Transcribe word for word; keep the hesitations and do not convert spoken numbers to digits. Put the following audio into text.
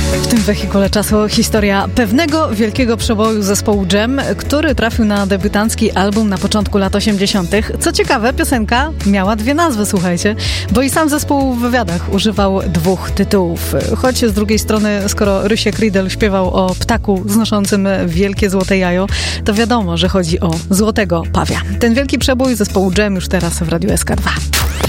W tym wehikule czasu historia pewnego wielkiego przeboju zespołu Dżem, który trafił na debiutancki album na początku lat osiemdziesiątych. Co ciekawe, piosenka miała dwie nazwy, słuchajcie, bo i sam zespół w wywiadach używał dwóch tytułów. Choć z drugiej strony, skoro Rysiek Riedel śpiewał o ptaku znoszącym wielkie złote jajo, to wiadomo, że chodzi o złotego pawia. Ten wielki przebój zespołu Dżem już teraz w Radiu S K dwa.